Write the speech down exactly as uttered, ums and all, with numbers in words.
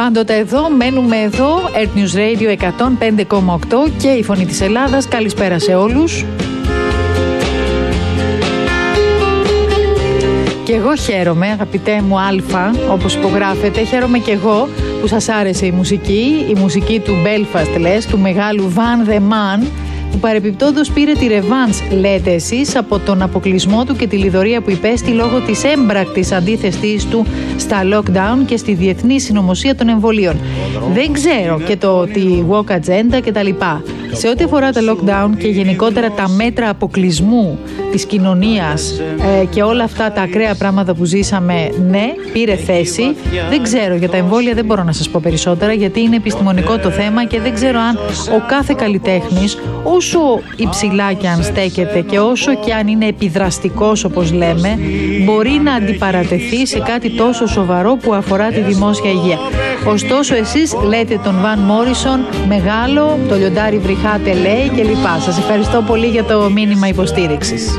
πάντοτε εδώ, μένουμε εδώ. Earth News Radio εκατόν πέντε κόμμα οκτώ και η Φωνή της Ελλάδας. Καλησπέρα σε όλους. Και εγώ χαίρομαι, αγαπητέ μου Αλφα, όπως υπογράφετε, χαίρομαι και εγώ που σας άρεσε η μουσική, η μουσική του Belfast, λες, του μεγάλου Van The Man, που παρεπιπτόντως πήρε τη ρεβάνς, λέτε εσείς, από τον αποκλεισμό του και τη λιδωρία που υπέστη λόγω της έμπρακτης αντίθεσης του στα lockdown και στη διεθνή συνωμοσία των εμβολίων. Δεν ξέρω και το τη woke agenda και τα λοιπά. Σε ό,τι αφορά τα lockdown και γενικότερα τα μέτρα αποκλεισμού της κοινωνίας ε, και όλα αυτά τα ακραία πράγματα που ζήσαμε, ναι, πήρε θέση. Δεν ξέρω, για τα εμβόλια δεν μπορώ να σας πω περισσότερα, γιατί είναι επιστημονικό το θέμα και δεν ξέρω αν ο κάθε καλλιτέχνης, όσο υψηλά και αν στέκεται και όσο και αν είναι επιδραστικός όπως λέμε, μπορεί να αντιπαρατεθεί σε κάτι τόσο σοβαρό που αφορά τη δημόσια υγεία. Ωστόσο εσείς λέτε τον Βαν Μόρισον μεγάλο, το λιοντάρι βρυχάτε λέει κλπ. Σας ευχαριστώ πολύ για το μήνυμα υποστήριξης.